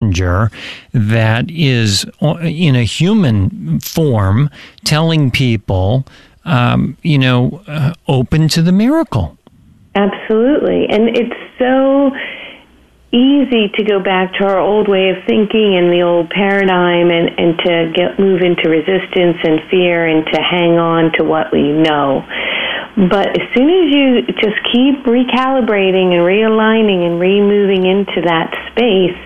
messenger that is in a human form telling people, open to the miracle. Absolutely. And it's so easy to go back to our old way of thinking and the old paradigm and to move into resistance and fear and to hang on to what we know. But as soon as you just keep recalibrating and realigning and removing into that space,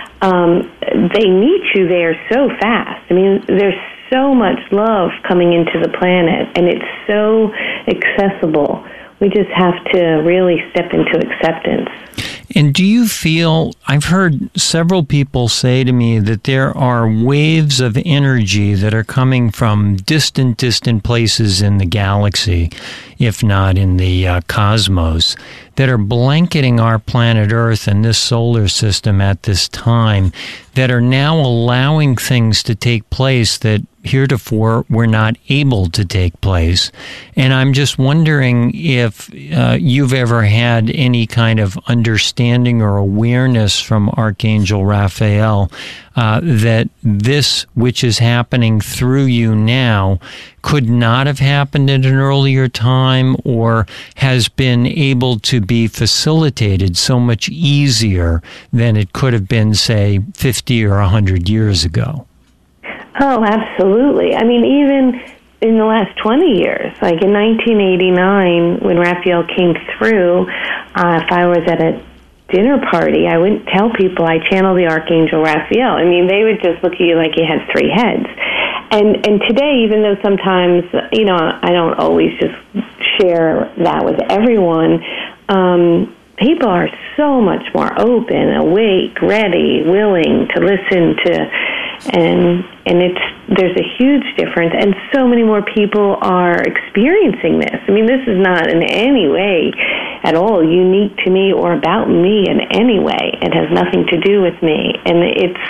they meet you there so fast. I mean, there's so much love coming into the planet, and it's so accessible. We just have to really step into acceptance. And do you feel, I've heard several people say to me that there are waves of energy that are coming from distant places in the galaxy, if not in the cosmos, that are blanketing our planet Earth and this solar system at this time, that are now allowing things to take place that heretofore were not able to take place. And I'm just wondering if you've ever had any kind of understanding or awareness from Archangel Raphael that this which is happening through you now could not have happened at an earlier time, or has been able to be facilitated so much easier than it could have been, say, 50 or 100 years ago. Oh, absolutely. I mean, even in the last 20 years, like in 1989, when Raphael came through, if I was at a dinner party, I wouldn't tell people I channel the Archangel Raphael. I mean, they would just look at you like you had three heads. And today, even though sometimes, I don't always just share that with everyone, people are so much more open, awake, ready, willing to listen to, and there's a huge difference, and so many more people are experiencing this. I mean, this is not in any way at all unique to me or about me in any way. It has nothing to do with me, and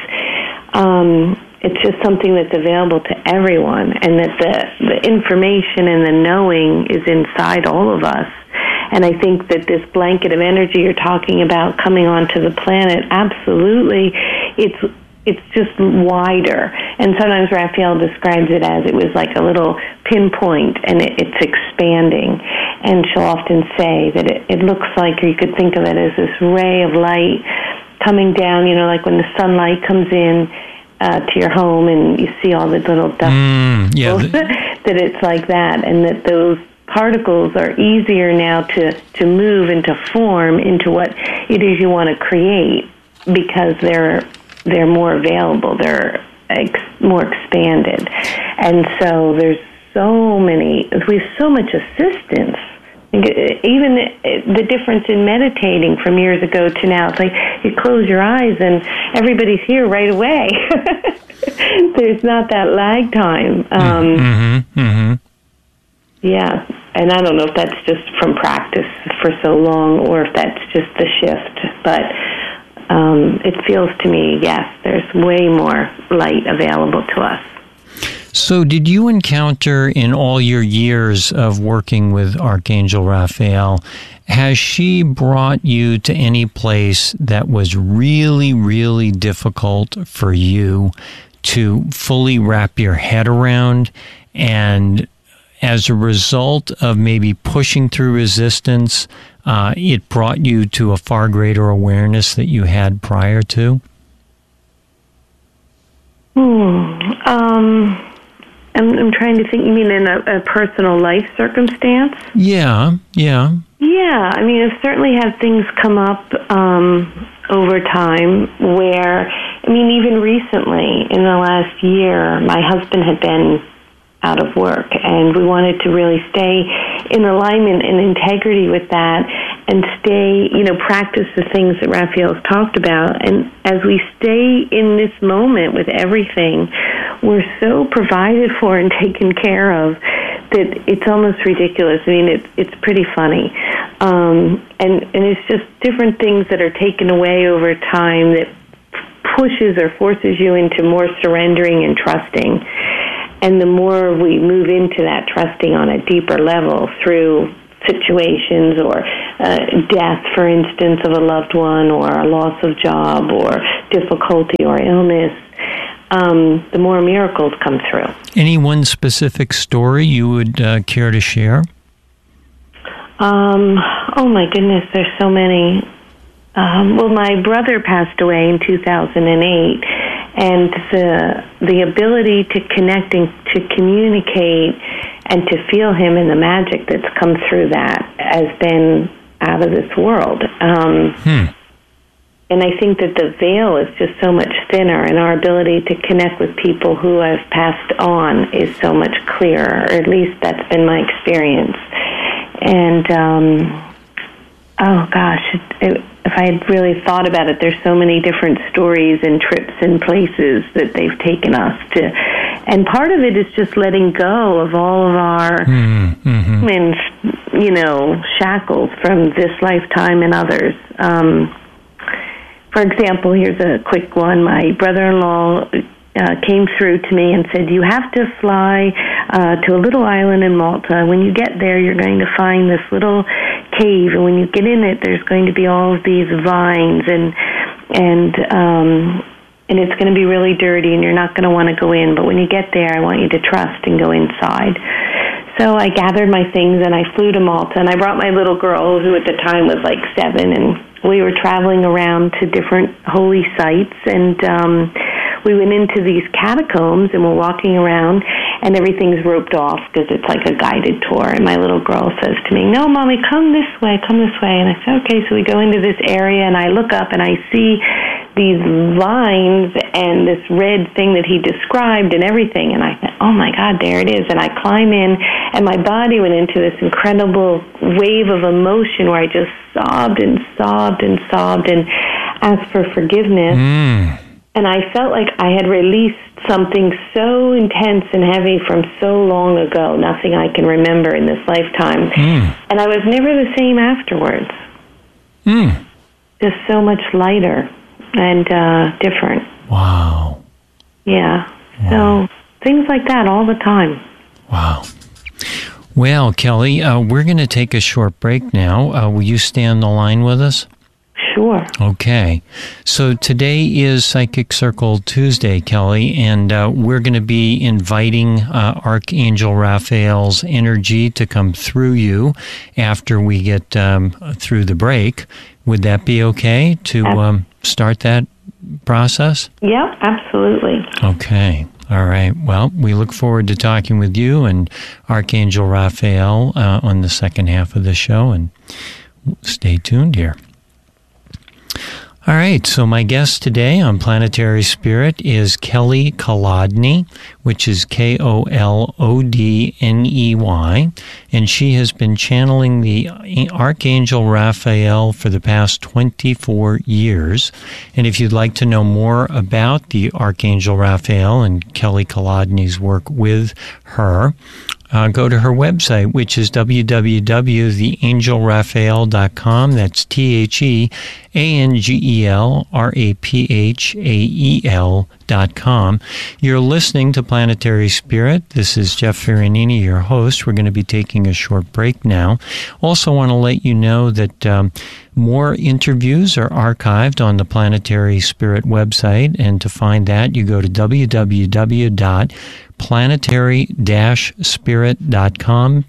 it's just something that's available to everyone, and that the information and the knowing is inside all of us. And I think that this blanket of energy you're talking about coming onto the planet, absolutely, it's just wider. And sometimes Raphael describes it as it was like a little pinpoint, and it's expanding. And she'll often say that it looks like, or you could think of it as this ray of light coming down, like when the sunlight comes in to your home and you see all the little dust, that it's like that, and that those particles are easier now to move and to form into what it is you want to create, because they're more available, they're more expanded. And so we have so much assistance. Even the difference in meditating from years ago to now, it's like you close your eyes and everybody's here right away. There's not that lag time. Yeah, and I don't know if that's just from practice for so long or if that's just the shift, but it feels to me, yes, there's way more light available to us. So did you encounter in all your years of working with Archangel Raphael, has she brought you to any place that was really, really difficult for you to fully wrap your head around, and as a result of maybe pushing through resistance, it brought you to a far greater awareness that you had prior to? I'm trying to think. You mean in a personal life circumstance? Yeah. Yeah, I mean, I've certainly had things come up over time where, I mean, even recently, in the last year, my husband had been out of work, and we wanted to really stay in alignment and integrity with that, and stay, practice the things that Raphael's talked about. And as we stay in this moment with everything, we're so provided for and taken care of that it's almost ridiculous. I mean, it's pretty funny. And it's just different things that are taken away over time that pushes or forces you into more surrendering and trusting. And the more we move into that trusting on a deeper level through situations or death, for instance, of a loved one, or a loss of job, or difficulty or illness, the more miracles come through. Any one specific story you would care to share? Oh my goodness, there's so many. Well, my brother passed away in 2008, and the ability to connect and to communicate and to feel him and the magic that's come through that has been out of this world. And I think that the veil is just so much thinner, and our ability to connect with people who have passed on is so much clearer, or at least that's been my experience. And, oh gosh, if I had really thought about it, there's so many different stories and trips and places that they've taken us to. And part of it is just letting go of all of our, shackles from this lifetime and others. For example, here's a quick one. My brother-in-law came through to me and said, you have to fly to a little island in Malta. When you get there, you're going to find this little cave, and when you get in it, there's going to be all of these vines, and it's going to be really dirty, and you're not going to want to go in. But when you get there, I want you to trust and go inside. So I gathered my things, and I flew to Malta, and I brought my little girl, who at the time was like 7, and we were traveling around to different holy sites, and we went into these catacombs, and we're walking around, and everything's roped off because it's like a guided tour. And my little girl says to me, no, Mommy, come this way. And I said, okay. So we go into this area, and I look up, and I see these vines and this red thing that he described and everything. And I thought, oh, my God, there it is. And I climb in, and my body went into this incredible wave of emotion where I just sobbed and sobbed and sobbed and asked for forgiveness. And I felt like I had released something so intense and heavy from so long ago, nothing I can remember in this lifetime. And I was never the same afterwards. Just so much lighter and different. Wow. Yeah. Wow. So things like that all the time. Wow. Well, Kelly, we're going to take a short break now. Will you stay on the line with us? Sure. Okay. So today is Psychic Circle Tuesday, Kelly, and we're going to be inviting Archangel Raphael's energy to come through you after we get through the break. Would that be okay to start that process? Yeah, absolutely. Okay. All right. Well, we look forward to talking with you and Archangel Raphael on the second half of the show, and stay tuned here. All right, so my guest today on Planetary Spirit is Kelly Kolodny, which is Kolodney, and she has been channeling the Archangel Raphael for the past 24 years. And if you'd like to know more about the Archangel Raphael and Kelly Kolodny's work with her, go to her website, which is www.theangelraphael.com. That's TheAngelRaphael.com. You're listening to Planetary Spirit. This is Jeff Ferranini, your host. We're going to be taking a short break now. Also want to let you know that more interviews are archived on the Planetary Spirit website, and to find that, you go to www.planetary-spirit.com,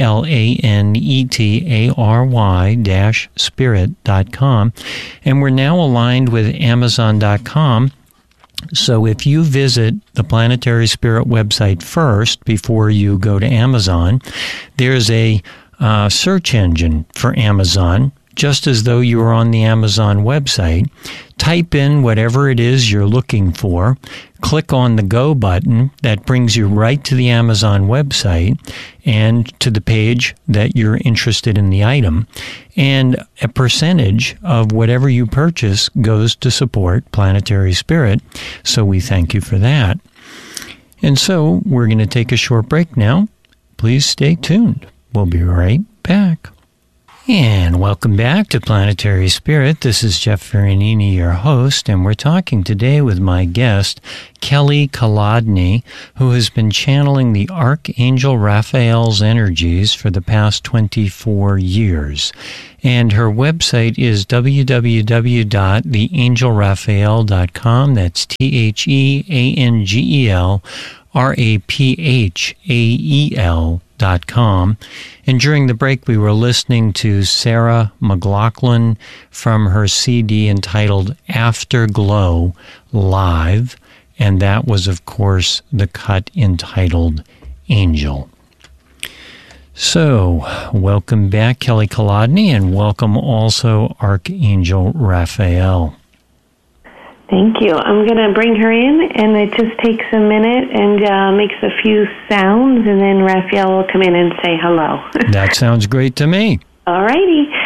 planetary-spirit.com. And we're now aligned with Amazon.com. So if you visit the Planetary Spirit website first before you go to Amazon, there's a search engine for Amazon, just as though you were on the Amazon website. Type in whatever it is you're looking for, click on the Go button. That brings you right to the Amazon website and to the page that you're interested in the item. And a percentage of whatever you purchase goes to support Planetary Spirit. So we thank you for that. And so we're going to take a short break now. Please stay tuned. We'll be right back. And welcome back to Planetary Spirit. This is Jeff Ferranini, your host, and we're talking today with my guest, Kelly Kolodny, who has been channeling the Archangel Raphael's energies for the past 24 years. And her website is www.theangelraphael.com. That's TheAngelRaphael.com. And during the break, we were listening to Sarah McLachlan from her CD entitled Afterglow Live. And that was, of course, the cut entitled Angel. So, welcome back, Kelly Kolodny, and welcome also Archangel Raphael. Thank you. I'm going to bring her in, and it just takes a minute and makes a few sounds, and then Raphael will come in and say hello. That sounds great to me. All righty.